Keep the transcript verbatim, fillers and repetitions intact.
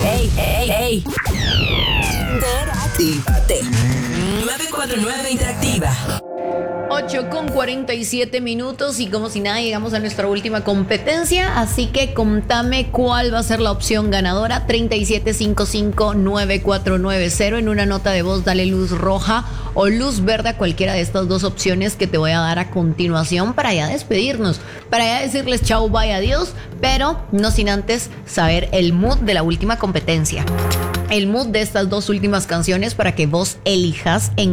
Ey, ey, ey. Interactívate. nueve cuatro nueve Interactiva. ocho con cuarenta y siete minutos y como si nada llegamos a nuestra última competencia, así que contame cuál va a ser la opción ganadora. Treinta y siete cincuenta y cinco, nueve cuatro nueve cero. En una nota de voz dale luz roja o luz verde a cualquiera de estas dos opciones que te voy a dar a continuación para ya despedirnos, para ya decirles chau, bye, adiós, pero no sin antes saber el mood de la última competencia, el mood de estas dos últimas canciones para que vos elijas en